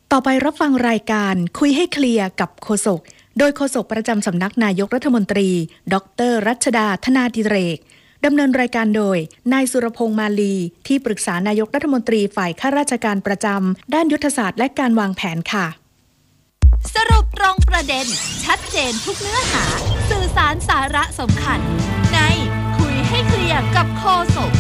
ต่อไปรับฟังรายการคุยให้เคลียร์กับโฆษกโดยโฆษกประจำสำนักนายกรัฐมนตรีดร.รัชดาธนาดิเรกดำเนินรายการโดยนายสุรพงษ์มาลีที่ปรึกษานายกรัฐมนตรีฝ่ายข้าราชการประจำด้านยุทธศาสตร์และการวางแผนค่ะสรุปตรงประเด็นชัดเจนทุกเนื้อหาสื่อสารสาระสำคัญในคุยให้เคลียร์กับโฆษก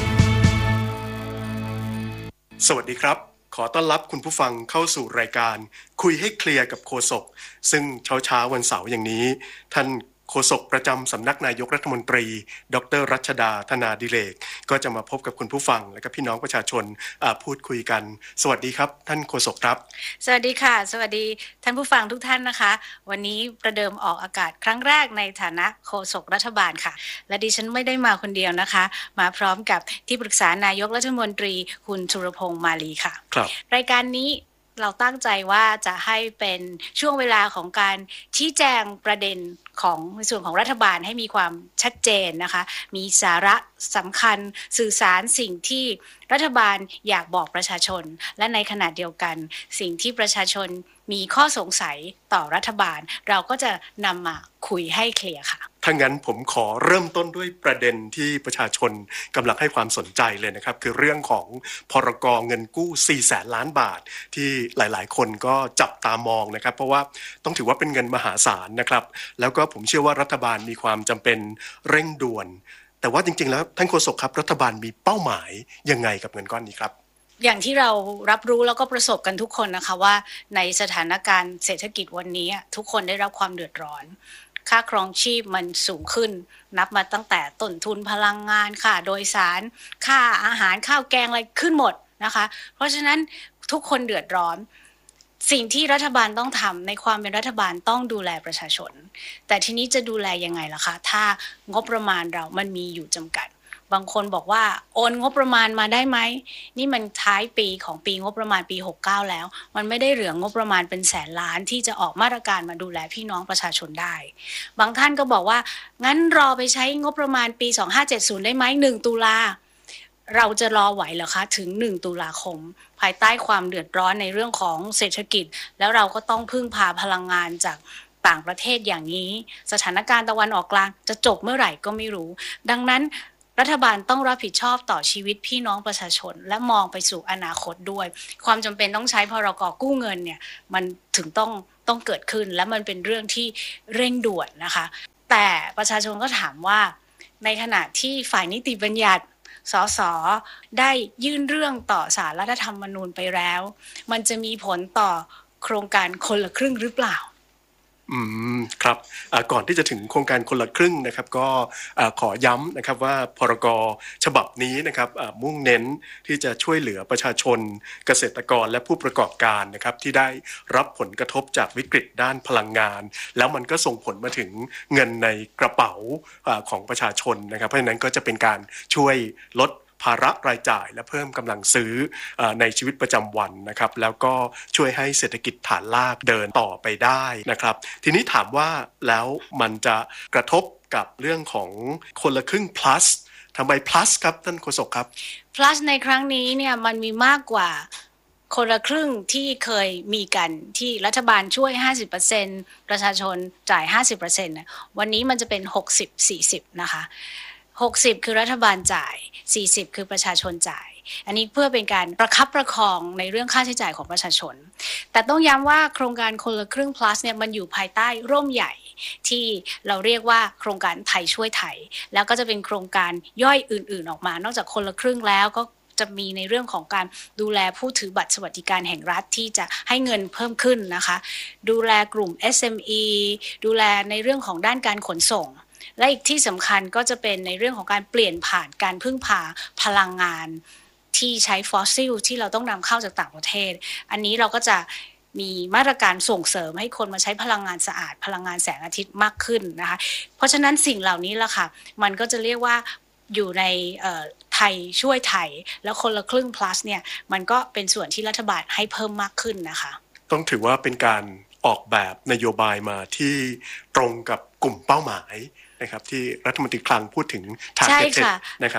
สวัสดีครับขอต้อนรับคุณผู้ฟังเข้าสู่รายการคุยให้เคลียร์กับโฆษกซึ่งเช้าวันเสาร์อย่างนี้ท่านโฆษกประจำสำนักนายกรัฐมนตรีดร.รัชดาธนาดิเรกก็จะมาพบกับคุณผู้ฟังและก็พี่น้องประชาชนพูดคุยกันสวัสดีครับท่านโฆษกครับสวัสดีค่ะสวัสดีท่านผู้ฟังทุกท่านนะคะวันนี้ประเดิมออกอากาศครั้งแรกในฐานะโฆษกรัฐบาลค่ะและดิฉันไม่ได้มาคนเดียวนะคะมาพร้อมกับที่ปรึกษานายกรัฐมนตรีคุณสุรพงษ์มาลีค่ะครับรายการนี้เราตั้งใจว่าจะให้เป็นช่วงเวลาของการชี้แจงประเด็นของในส่วนของรัฐบาลให้มีความชัดเจนนะคะมีสาระสำคัญสื่อสารสิ่งที่รัฐบาลอยากบอกประชาชนและในขณะเดียวกันสิ่งที่ประชาชนมีข้อสงสัยต่อรัฐบาลเราก็จะนำมาคุยให้เคลียร์ค่ะถ้างั้นผมขอเริ่มต้นด้วยประเด็นที่ประชาชนกำลังให้ความสนใจเลยนะครับคือเรื่องของพรก.เงินกู้ 400,000 ล้านบาทที่หลายๆคนก็จับตามองนะครับเพราะว่าต้องถือว่าเป็นเงินมหาศาลนะครับแล้วก็ผมเชื่อว่ารัฐบาลมีความจำเป็นเร่งด่วนแต่ว่าจริงๆแล้วท่านโฆษกครับรัฐบาลมีเป้าหมายยังไงกับเงินก้อนนี้ครับอย่างที่เรารับรู้แล้วก็ประสบกันทุกคนนะคะว่าในสถานการณ์เศรษฐกิจวันนี้ทุกคนได้รับความเดือดร้อนค่าครองชีพมันสูงขึ้นนับมาตั้งแต่ต้นทุนพลังงานค่าโดยสารค่าอาหารข้าวแกงอะไรขึ้นหมดนะคะเพราะฉะนั้นทุกคนเดือดร้อนสิ่งที่รัฐบาลต้องทำในความเป็นรัฐบาลต้องดูแลประชาชนแต่ทีนี้จะดูแลยังไงล่ะคะถ้างบประมาณเรามันมีอยู่จำกัดบางคนบอกว่าโอนงบประมาณมาได้ไหมนี่มันท้ายปีของปีงบประมาณปี69แล้วมันไม่ได้เหลืองบประมาณเป็นแสนล้านที่จะออกมาตรการมาดูแลพี่น้องประชาชนได้บางท่านก็บอกว่างั้นรอไปใช้งบประมาณปี2570ได้ไหม1ตุลาเราจะรอไหวเหรอคะถึง1ตุลาคมภายใต้ความเดือดร้อนในเรื่องของเศรษฐกิจแล้วเราก็ต้องพึ่งพาพลังงานจากต่างประเทศอย่างนี้สถานการณ์ตะวันออกกลางจะจบเมื่อไหร่ก็ไม่รู้ดังนั้นรัฐบาลต้องรับผิดชอบต่อชีวิตพี่น้องประชาชนและมองไปสู่อนาคตด้วยความจำเป็นต้องใช้พรก.กู้เงินเนี่ยมันถึงต้องเกิดขึ้นและมันเป็นเรื่องที่เร่งด่วนนะคะแต่ประชาชนก็ถามว่าในขณะที่ฝ่ายนิติบัญญัติสสได้ยื่นเรื่องต่อศาลรัฐธรรมนูญไปแล้วมันจะมีผลต่อโครงการคนละครึ่งหรือเปล่าครับก่อนที่จะถึงโครงการคนละครึ่งนะครับก็ขอย้ำนะครับว่าพรก.ฉบับนี้นะครับมุ่งเน้นที่จะช่วยเหลือประชาชนเกษตรกรและผู้ประกอบการนะครับที่ได้รับผลกระทบจากวิกฤตด้านพลังงานแล้วมันก็ส่งผลมาถึงเงินในกระเป๋าของประชาชนนะครับเพราะฉะนั้นก็จะเป็นการช่วยลดภาระรายจ่ายและเพิ่มกำลังซื้อในชีวิตประจำวันนะครับแล้วก็ช่วยให้เศรษฐกิจฐานรากเดินต่อไปได้นะครับทีนี้ถามว่าแล้วมันจะกระทบกับเรื่องของคนละครึ่ง plus ทำไม plus ครับท่านโฆษกครับ plus ในครั้งนี้เนี่ยมันมีมากกว่าคนละครึ่งที่เคยมีกันที่รัฐบาลช่วย 50% ประชาชนจ่าย 50% นะวันนี้มันจะเป็น 60-40 นะคะ60คือรัฐบาลจ่าย40คือประชาชนจ่ายอันนี้เพื่อเป็นการประคับประคองในเรื่องค่าใช้จ่ายของประชาชนแต่ต้องย้ำว่าโครงการคนละครึ่ง plus เนี่ยมันอยู่ภายใต้ร่มใหญ่ที่เราเรียกว่าโครงการไทยช่วยไทยแล้วก็จะเป็นโครงการย่อยอื่นๆออกมานอกจากคนละครึ่งแล้วก็จะมีในเรื่องของการดูแลผู้ถือบัตรสวัสดิการแห่งรัฐที่จะให้เงินเพิ่มขึ้นนะคะดูแลกลุ่ม SME ดูแลในเรื่องของด้านการขนส่งและอีกที่สำคัญก็จะเป็นในเรื่องของการเปลี่ยนผ่านการพึ่งพาพลังงานที่ใช้ฟอสซิลที่เราต้องนำเข้าจากต่างประเทศอันนี้เราก็จะมีมาตรการส่งเสริมให้คนมาใช้พลังงานสะอาดพลังงานแสงอาทิตย์มากขึ้นนะคะเพราะฉะนั้นสิ่งเหล่านี้ล่ะค่ะมันก็จะเรียกว่าอยู่ในไทยช่วยไทยแล้วคนละครึ่ง plus เนี่ยมันก็เป็นส่วนที่รัฐบาลให้เพิ่มมากขึ้นนะคะต้องถือว่าเป็นการออกแบบนโยบายมาที่ตรงกับกลุ่มเป้าหมายนะครับที่รัฐมนตรีคลังพูดถึง targeted นะครับไอ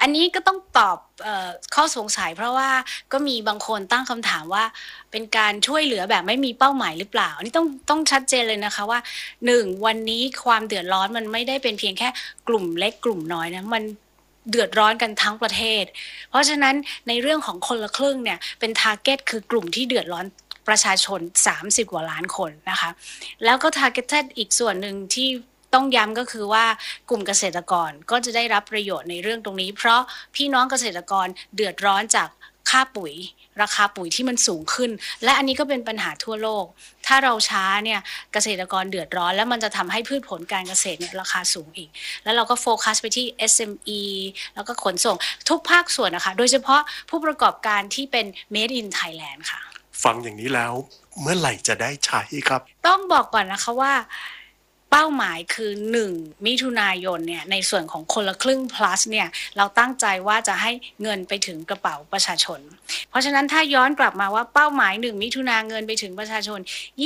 อันนี้ก็ต้องตอบข้อสงสัยเพราะว่าก็มีบางคนตั้งคำถามว่าเป็นการช่วยเหลือแบบไม่มีเป้าหมายหรือเปล่าอันนี้ต้องชัดเจนเลยนะคะว่า1วันนี้ความเดือดร้อนมันไม่ได้เป็นเพียงแค่กลุ่มเล็กกลุ่มน้อยนะมันเดือดร้อนกันทั้งประเทศเพราะฉะนั้นในเรื่องของคนละครึ่งเนี่ยเป็นทาร์เก็ตคือกลุ่มที่เดือดร้อนประชาชน30กว่าล้านคนนะคะแล้วก็ทาร์เก็ตอีกส่วนหนึ่งที่ต้องย้ำก็คือว่ากลุ่มเกษตรกรก็จะได้รับประโยชน์ในเรื่องตรงนี้เพราะพี่น้องเกษตรกรเดือดร้อนจากค่าปุ๋ยราคาปุ๋ยที่มันสูงขึ้นและอันนี้ก็เป็นปัญหาทั่วโลกถ้าเราช้าเนี่ยเกษตรกรเดือดร้อนแล้วมันจะทำให้พืชผลการเกษตรเนี่ยราคาสูงอีกแล้วเราก็โฟกัสไปที่ SME แล้วก็ขนส่งทุกภาคส่วนนะคะโดยเฉพาะผู้ประกอบการที่เป็น Made in Thailand ค่ะฟังอย่างนี้แล้วเมื่อไหร่จะได้ใช้ครับต้องบอกก่อนนะคะว่าเป้าหมายคือ1มิถุนายนเนี่ยในส่วนของคนละครึ่ง plus เนี่ยเราตั้งใจว่าจะให้เงินไปถึงกระเป๋าประชาชนเพราะฉะนั้นถ้าย้อนกลับมาว่าเป้าหมาย1มิถุนายนเงินไปถึงประชาชน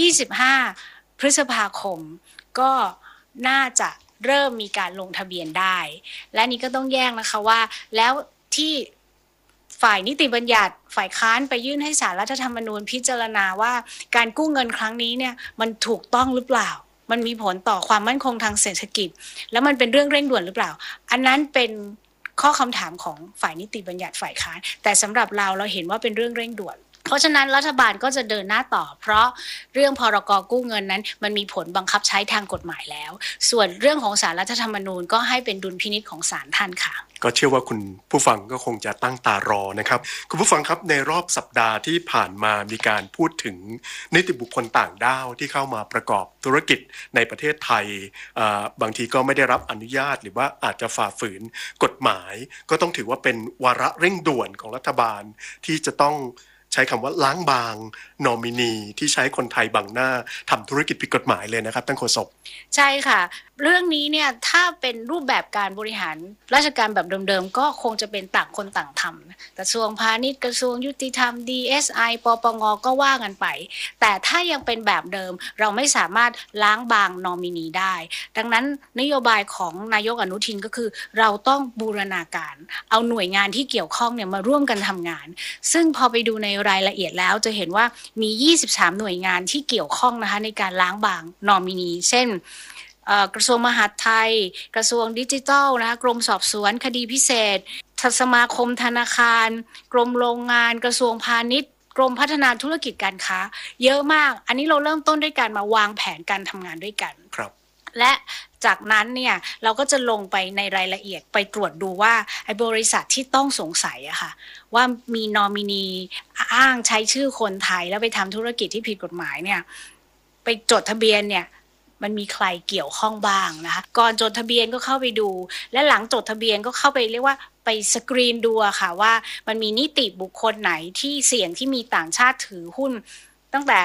25พฤษภาคมก็น่าจะเริ่มมีการลงทะเบียนได้และนี้ก็ต้องแยกนะคะว่าแล้วที่ฝ่ายนิติบัญญัติฝ่ายค้านไปยื่นให้ศาลรัฐธรรมนูญพิจารณาว่าการกู้เงินครั้งนี้เนี่ยมันถูกต้องหรือเปล่ามันมีผลต่อความมั่นคงทางเศรษฐกิจแล้วมันเป็นเรื่องเร่งด่วนหรือเปล่าอันนั้นเป็นข้อคำถามของฝ่ายนิติบัญญัติฝ่ายค้านแต่สำหรับเราเห็นว่าเป็นเรื่องเร่งด่วนเพราะฉะนั้นรัฐบาลก็จะเดินหน้าต่อเพราะเรื่องพรก.กู้เงินนั้นมันมีผลบังคับใช้ทางกฎหมายแล้วส่วนเรื่องของศาลรัฐธรรมนูญก็ให้เป็นดุลพินิจของศาลท่านค่ะก็เชื่อว่าคุณผู้ฟังก็คงจะตั้งตารอนะครับคุณผู้ฟังครับในรอบสัปดาห์ที่ผ่านมามีการพูดถึงนิติบุคคลต่างด้าวที่เข้ามาประกอบธุรกิจในประเทศไทยบางทีก็ไม่ได้รับอนุญาตหรือว่าอาจจะฝ่าฝืนกฎหมายก็ต้องถือว่าเป็นวาระเร่งด่วนของรัฐบาลที่จะต้องใช้คำว่าล้างบางนอมินีที่ใช้คนไทยบังหน้าทำธุรกิจผิดกฎหมายเลยนะครับท่านโฆษกใช่ค่ะเรื่องนี้เนี่ยถ้าเป็นรูปแบบการบริหารราชการแบบเดิมๆก็คงจะเป็นต่างคนต่างทำกระทรวงพาณิชย์กระทรวงยุติธรรม DSI ปปงก็ว่ากันไปแต่ถ้ายังเป็นแบบเดิมเราไม่สามารถล้างบางนอมินีได้ดังนั้นนโยบายของนายกอนุทินก็คือเราต้องบูรณาการเอาหน่วยงานที่เกี่ยวข้องเนี่ยมาร่วมกันทำงานซึ่งพอไปดูในรายละเอียดแล้วจะเห็นว่ามี23หน่วยงานที่เกี่ยวข้องนะคะในการล้างบางนอมินีเช่นกระทรวงมหาดไทยกระทรวงดิจิทัลนะคะกรมสอบสวนคดีพิเศษสมาคมธนาคารกรมโรงงานกระทรวงพาณิชย์กรมพัฒนาธุรกิจการค้าเยอะมากอันนี้เราเริ่มต้นด้วยการมาวางแผนการทำงานด้วยกันครับและจากนั้นเนี่ยเราก็จะลงไปในรายละเอียดไปตรวจดูว่าไอ้บริษัทที่ต้องสงสัยอะค่ะว่ามีนอมินีอ้างใช้ชื่อคนไทยแล้วไปทำธุรกิจที่ผิดกฎหมายเนี่ยไปจดทะเบียนเนี่ยมันมีใครเกี่ยวข้องบ้างนะคะก่อนจดทะเบียนก็เข้าไปดูและหลังจดทะเบียนก็เข้าไปเรียกว่าไปสกรีนดูค่ะว่ามันมีนิติบุคคลไหนที่เสี่ยงที่มีต่างชาติถือหุ้นตั้งแต่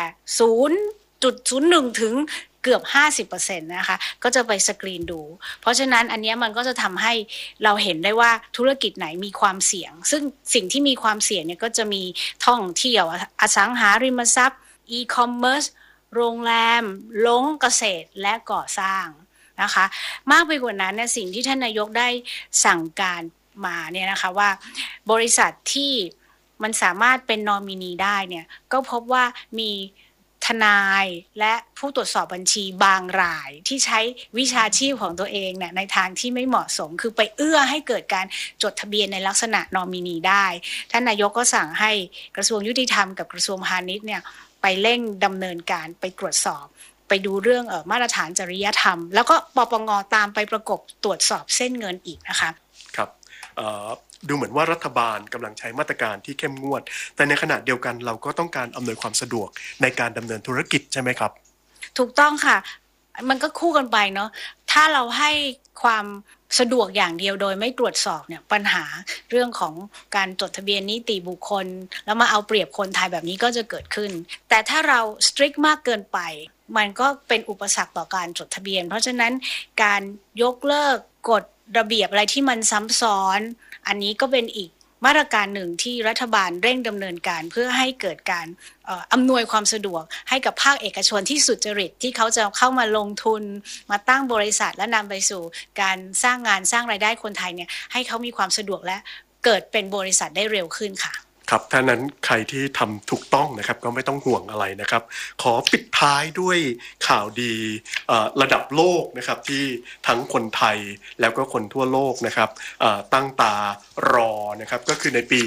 0.01 ถึงเกือบ 50% นะคะก็จะไปสกรีนดูเพราะฉะนั้นอันนี้มันก็จะทำให้เราเห็นได้ว่าธุรกิจไหนมีความเสี่ยงซึ่งสิ่งที่มีความเสี่ยงเนี่ยก็จะมีท่องเที่ยวอสังหาริมทรัพย์อีคอมเมิร์ซโรงแรมลงเกษตรและก่อสร้างนะคะมากไปกว่านั้นเนี่ยสิ่งที่ท่านนายกได้สั่งการมาเนี่ยนะคะว่าบริษัทที่มันสามารถเป็นนอมินีได้เนี่ยก็พบว่ามีทนายและผู้ตรวจสอบบัญชีบางรายที่ใช้วิชาชีพของตัวเองเนี่ยในทางที่ไม่เหมาะสมคือไปเอื้อให้เกิดการจดทะเบียนในลักษณะนอมินีได้ท่านนายกก็สั่งให้กระทรวงยุติธรรมกับกระทรวงพาณิชย์เนี่ยไปเร่งดำเนินการไปตรวจสอบไปดูเรื่องมาตรฐานจริยธรรมแล้วก็ปปง.ตามไปประกบตรวจสอบเส้นเงินอีกนะคะครับดูเหมือนว่ารัฐบาลกำลังใช้มาตรการที่เข้มงวดแต่ในขณะเดียวกันเราก็ต้องการอำนวยความสะดวกในการดำเนินธุรกิจใช่ไหมครับถูกต้องค่ะมันก็คู่กันไปเนาะถ้าเราให้ความสะดวกอย่างเดียวโดยไม่ตรวจสอบเนี่ยปัญหาเรื่องของการจดทะเบียนนิติบุคคลแล้วมาเอาเปรียบคนไทยแบบนี้ก็จะเกิดขึ้นแต่ถ้าเรา strict มากเกินไปมันก็เป็นอุปสรรคต่อการจดทะเบียนเพราะฉะนั้นการยกเลิกกฎระเบียบอะไรที่มันซ้ำซ้อนอันนี้ก็เป็นอีกมาตรการหนึ่งที่รัฐบาลเร่งดำเนินการเพื่อให้เกิดการอำนวยความสะดวกให้กับภาคเอกชนที่สุจริตที่เขาจะเข้ามาลงทุนมาตั้งบริษัทและนำไปสู่การสร้างงานสร้างรายได้คนไทยเนี่ยให้เขามีความสะดวกและเกิดเป็นบริษัทได้เร็วขึ้นค่ะครับถ้านั้นใครที่ทำถูกต้องนะครับก็ไม่ต้องห่วงอะไรนะครับขอปิดท้ายด้วยข่าวดีระดับโลกนะครับที่ทั้งคนไทยแล้วก็คนทั่วโลกนะครับตั้งตารอนะครับก็คือในปี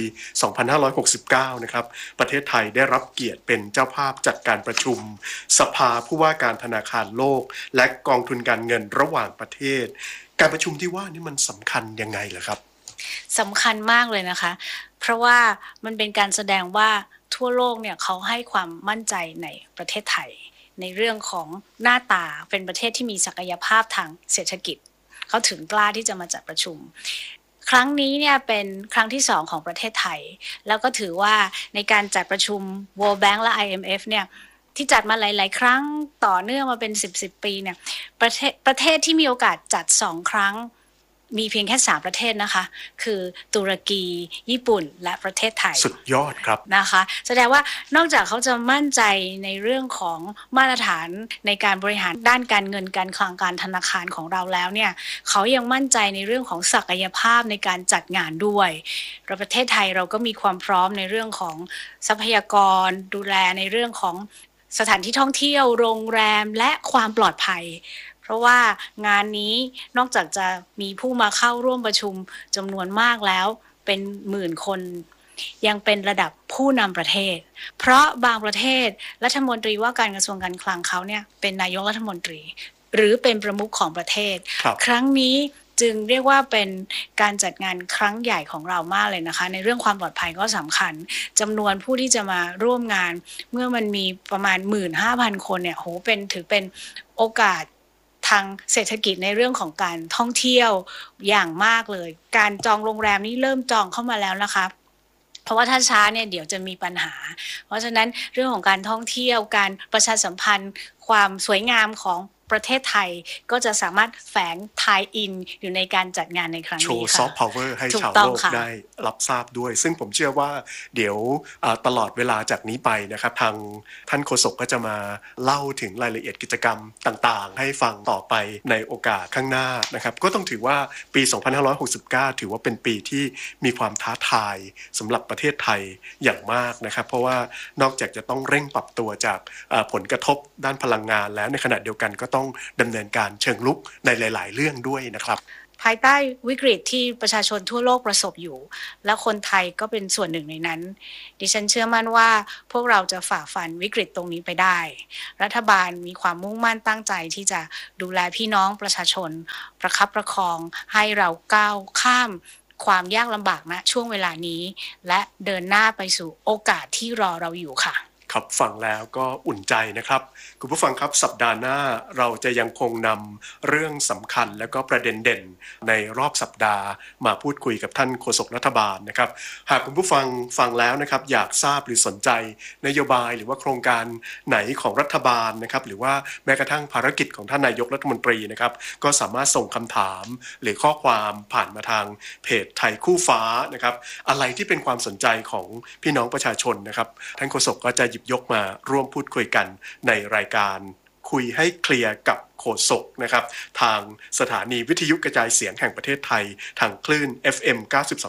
2569 นะครับประเทศไทยได้รับเกียรติเป็นเจ้าภาพจัดการประชุมสภาผู้ว่าการธนาคารโลกและกองทุนการเงินระหว่างประเทศการประชุมที่ว่านี่มันสำคัญยังไงเหรอครับสำคัญมากเลยนะคะเพราะว่ามันเป็นการแสดงว่าทั่วโลกเนี่ยเขาให้ความมั่นใจในประเทศไทยในเรื่องของหน้าตาเป็นประเทศที่มีศักยภาพทางเศรษฐกิจเขาถึงกล้าที่จะมาจัดประชุมครั้งนี้เนี่ยเป็นครั้งที่2ของประเทศไทยแล้วก็ถือว่าในการจัดประชุม World Bank และ IMF เนี่ยที่จัดมาหลายๆครั้งต่อเนื่องมาเป็น10ปีเนี่ยประเทศที่มีโอกาสจัด2ครั้งมีเพียงแค่3ประเทศนะคะคือตุรกีญี่ปุ่นและประเทศไทยสุดยอดครับนะคะแสดงว่านอกจากเขาจะมั่นใจในเรื่องของมาตรฐานในการบริหารด้านการเงินการคลังการธนาคารของเราแล้วเนี่ยเขายังมั่นใจในเรื่องของศักยภาพในการจัดงานด้วยประเทศไทยเราก็มีความพร้อมในเรื่องของทรัพยากรดูแลในเรื่องของสถานที่ท่องเที่ยวโรงแรมและความปลอดภัยเพราะว่างานนี้นอกจากจะมีผู้มาเข้าร่วมประชุมจำนวนมากแล้วเป็นหมื่นคนยังเป็นระดับผู้นำประเทศเพราะบางประเทศรัฐมนตรีว่าการกระทรวงการคลังเขาเนี่ยเป็นนายกรัฐมนตรีหรือเป็นประมุขของประเทศ ครั้งนี้จึงเรียกว่าเป็นการจัดงานครั้งใหญ่ของเรามากเลยนะคะในเรื่องความปลอดภัยก็สำคัญจำนวนผู้ที่จะมาร่วมงานเมื่อมันมีประมาณ 15,000 คนเนี่ยถือเป็นโอกาสทางเศรษฐกิจในเรื่องของการท่องเที่ยวอย่างมากเลยการจองโรงแรมนี่เริ่มจองเข้ามาแล้วนะคะเพราะว่าถ้าช้าเนี่ยเดี๋ยวจะมีปัญหาเพราะฉะนั้นเรื่องของการท่องเที่ยวการประชาสัมพันธ์ความสวยงามของประเทศไทยก็จะสามารถแฝงไทยอินอยู่ในการจัดงานในครั้งนี้ค่ะโชว์ซอฟต์พาวเวอร์ให้ชาวโลกได้รับทราบด้วยซึ่งผมเชื่อว่าเดี๋ยวตลอดเวลาจากนี้ไปนะครับทางท่านโฆษกก็จะมาเล่าถึงรายละเอียดกิจกรรมต่างๆให้ฟังต่อไปในโอกาสข้างหน้านะครับก็ต้องถือว่าปี 2569 ถือว่าเป็นปีที่มีความท้าทายสำหรับประเทศไทยอย่างมากนะครับเพราะว่านอกจากจะต้องเร่งปรับตัวจากผลกระทบด้านพลังงานแล้วในขณะเดียวกันก็ต้องดำเนินการเชิงลุกในหลายๆเรื่องด้วยนะครับภายใต้วิกฤตที่ประชาชนทั่วโลกประสบอยู่และคนไทยก็เป็นส่วนหนึ่งในนั้นดิฉันเชื่อมั่นว่าพวกเราจะฝ่าฟันวิกฤตตรงนี้ไปได้รัฐบาลมีความมุ่งมั่นตั้งใจที่จะดูแลพี่น้องประชาชนประคับประคองให้เราก้าวข้ามความยากลำบากณช่วงเวลานี้และเดินหน้าไปสู่โอกาสที่รอเราอยู่ค่ะครับฟังแล้วก็อุ่นใจนะครับคุณผู้ฟังครับสัปดาห์หน้าเราจะยังคงนำเรื่องสำคัญและก็ประเด็นเด่นในรอบสัปดาห์มาพูดคุยกับท่านโฆษกรัฐบาลนะครับหากคุณผู้ฟังฟังแล้วนะครับอยากทราบหรือสนใจนโยบายหรือว่าโครงการไหนของรัฐบาลนะครับหรือว่าแม้กระทั่งภารกิจของท่านนายกรัฐมนตรีนะครับก็สามารถส่งคำถามหรือข้อความผ่านมาทางเพจไทยคู่ฟ้านะครับอะไรที่เป็นความสนใจของพี่น้องประชาชนนะครับท่านโฆษกก็จะยกมาร่วมพูดคุยกันในรายการคุยให้เคลียร์กับโฆษกนะครับทางสถานีวิทยุกระจายเสียงแห่งประเทศไทยทางคลื่น FM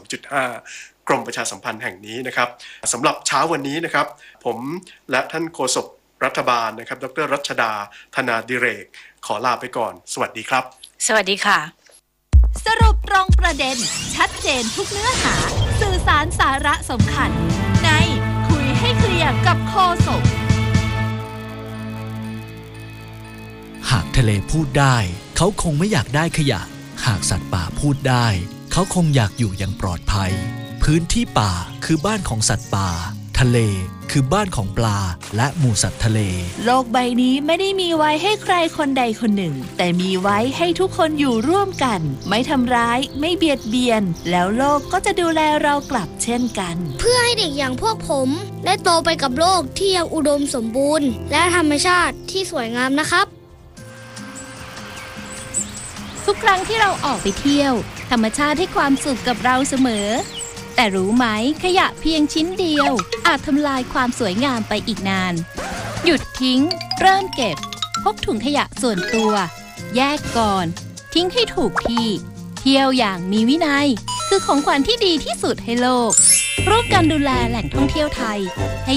92.5 กรมประชาสัมพันธ์แห่งนี้นะครับสำหรับเช้าวันนี้นะครับผมและท่านโฆษกรัฐบาลนะครับดร.รัชดาธนาดิเรกขอลาไปก่อนสวัสดีครับสวัสดีค่ะสรุปตรงประเด็นชัดเจนทุกเนื้อหาสื่อสารสาระสำคัญในให้เคลียร์กับโฆษกหากทะเลพูดได้เขาคงไม่อยากได้ขยะหากสัตว์ป่าพูดได้เขาคงอยากอยู่อย่างปลอดภัยพื้นที่ป่าคือบ้านของสัตว์ป่าทะเลคือบ้านของปลาและหมู่สัตว์ทะเลโลกใบนี้ไม่ได้มีไว้ให้ใครคนใดคนหนึ่งแต่มีไว้ให้ทุกคนอยู่ร่วมกันไม่ทำร้ายไม่เบียดเบียนแล้วโลกก็จะดูแลเรากลับเช่นกันเพื่อให้เด็กอย่างพวกผมได้โตไปกับโลกที่ยังอุดมสมบูรณ์และธรรมชาติที่สวยงามนะครับทุกครั้งที่เราออกไปเที่ยวธรรมชาติให้ความสุขกับเราเสมอแต่รู้ไหมขยะเพียงชิ้นเดียวอาจทำลายความสวยงามไปอีกนานหยุดทิ้งเริ่มเก็บพกถุงขยะส่วนตัวแยกก่อนทิ้งให้ถูกที่เที่ยวอย่างมีวินัยคือของขวัญที่ดีที่สุดให้โลกร่วมกันดูแลแหล่งท่องเที่ยวไทยให้